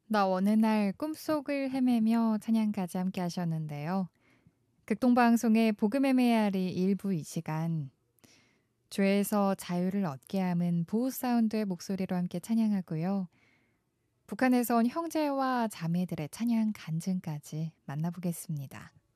나 어느 날 꿈속을 헤매며 찬양까지 함께 하셨는데요. 극동방송의 복음의 메아리 일부 이 시간 죄에서 자유를 얻게 함은 보호 사운드의 목소리로 함께 찬양하고요. 북한에서 온 형제와 자매들의 찬양 간증까지 만나보겠습니다.